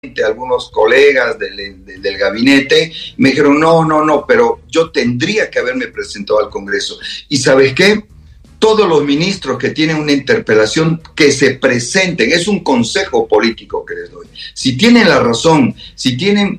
algunos colegas del gabinete, me dijeron, no, pero yo tendría que haberme presentado al Congreso. ¿Y sabes qué? Todos los ministros que tienen una interpelación, que se presenten, es un consejo político que les doy. Si tienen la razón, si tienen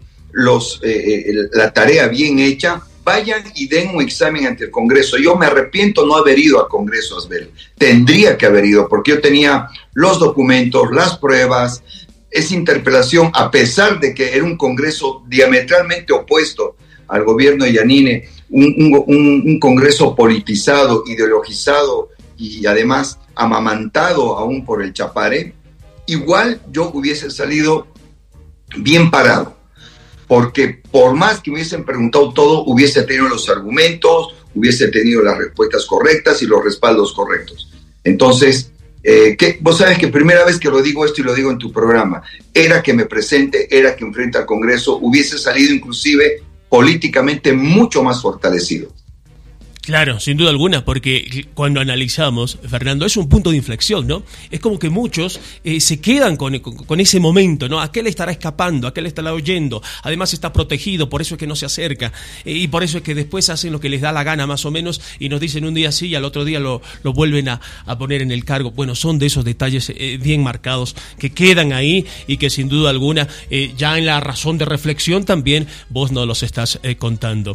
la tarea bien hecha, vayan y den un examen ante el Congreso. Yo me arrepiento no haber ido al Congreso, Asbel. Tendría que haber ido, porque yo tenía los documentos, las pruebas. Esa interpelación, a pesar de que era un Congreso diametralmente opuesto al gobierno de Yanine, un Congreso politizado, ideologizado y además amamantado aún por el Chapare, igual yo hubiese salido bien parado, porque por más que me hubiesen preguntado todo, hubiese tenido los argumentos, hubiese tenido las respuestas correctas y los respaldos correctos. Entonces, vos sabes que primera vez que lo digo esto y lo digo en tu programa, era que me presente, era que enfrente al Congreso, hubiese salido inclusive políticamente mucho más fortalecido. Claro, sin duda alguna, porque cuando analizamos, Fernando, es un punto de inflexión, ¿no? Es como que muchos se quedan con ese momento, ¿no? Aquel estará escapando, aquel estará huyendo, además está protegido, por eso es que no se acerca, y por eso es que después hacen lo que les da la gana más o menos, y nos dicen un día sí y al otro día lo vuelven a poner en el cargo. Bueno, son de esos detalles bien marcados que quedan ahí y que sin duda alguna, ya en la razón de reflexión también vos nos los estás contando.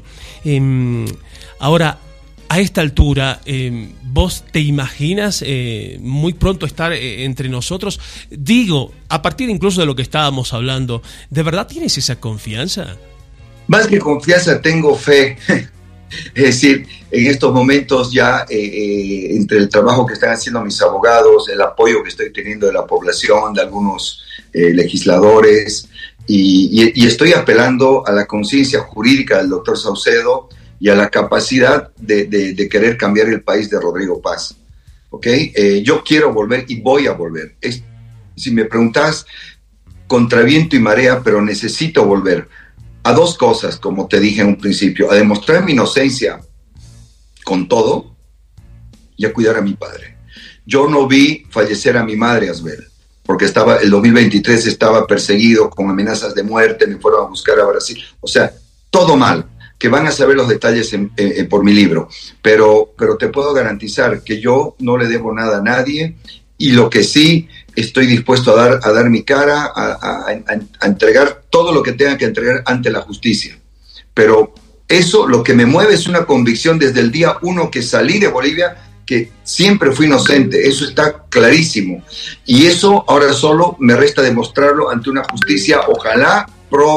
Ahora, a esta altura, ¿vos te imaginas muy pronto estar entre nosotros? Digo, a partir incluso de lo que estábamos hablando, ¿de verdad tienes esa confianza? Más que confianza, tengo fe. Es decir, en estos momentos ya entre el trabajo que están haciendo mis abogados, el apoyo que estoy teniendo de la población, de algunos legisladores, y estoy apelando a la conciencia jurídica del doctor Saucedo y a la capacidad de querer cambiar el país de Rodrigo Paz. ¿Okay? Yo quiero volver y voy a volver. Si me preguntas, contra viento y marea, pero necesito volver a dos cosas, como te dije en un principio: a demostrar mi inocencia con todo y a cuidar a mi padre. Yo no vi fallecer a mi madre, Asbel, porque el 2023 estaba perseguido con amenazas de muerte, me fueron a buscar a Brasil. O sea, todo mal. Que van a saber los detalles por mi libro, pero te puedo garantizar que yo no le debo nada a nadie, y lo que sí estoy dispuesto a dar mi cara, a entregar todo lo que tenga que entregar ante la justicia. Pero eso, lo que me mueve es una convicción desde el día 1 que salí de Bolivia, que siempre fui inocente, eso está clarísimo, y eso ahora solo me resta demostrarlo ante una justicia, ojalá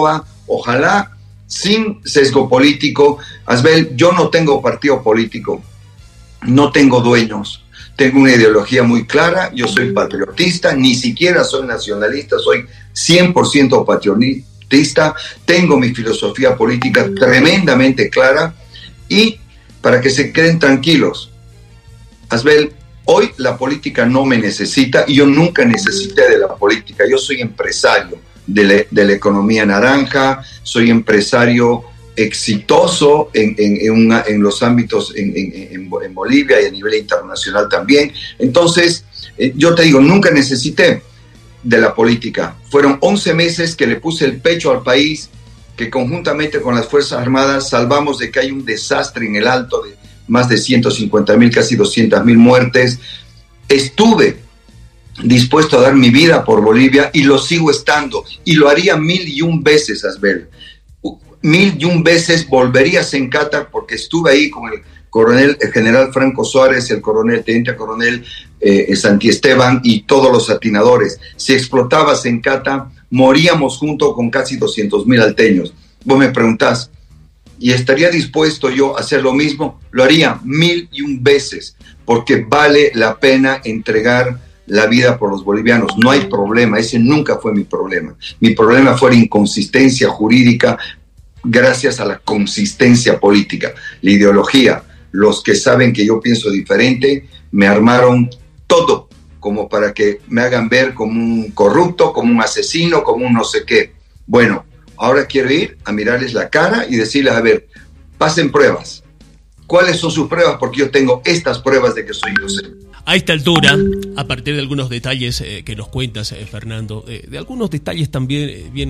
sin sesgo político. Asbel, yo no tengo partido político, no tengo dueños, tengo una ideología muy clara, yo soy patriotista, ni siquiera soy nacionalista, soy 100% patriotista, tengo mi filosofía política tremendamente clara, y para que se queden tranquilos, Asbel, hoy la política no me necesita y yo nunca necesité de la política, yo soy empresario de la economía naranja, soy empresario exitoso en los ámbitos en Bolivia y a nivel internacional también. Entonces, yo te digo, nunca necesité de la política. Fueron 11 meses que le puse el pecho al país, que conjuntamente con las Fuerzas Armadas salvamos de que hay un desastre en el Alto de más de 150,000, casi 200,000 muertes. Estuve dispuesto a dar mi vida por Bolivia y lo sigo estando, y lo haría 1,001 veces, Asbel. 1,001 veces volvería a Sencata, porque estuve ahí con el general Franco Suárez, el teniente coronel Santiesteban y todos los atinadores. Si explotaba Sencata, moríamos junto con casi 200,000 alteños. Vos me preguntás, ¿y estaría dispuesto yo a hacer lo mismo? Lo haría 1,001 veces, porque vale la pena entregar la vida por los bolivianos. No hay problema, ese nunca fue mi problema. Mi problema fue la inconsistencia jurídica gracias a la consistencia política, la ideología. Los que saben que yo pienso diferente me armaron todo como para que me hagan ver como un corrupto, como un asesino, como un no sé qué. Bueno, ahora quiero ir a mirarles la cara y decirles, a ver, pasen pruebas. ¿Cuáles son sus pruebas? Porque yo tengo estas pruebas de que soy inocente. A esta altura, a partir de algunos detalles que nos cuentas, Fernando, de algunos detalles también bien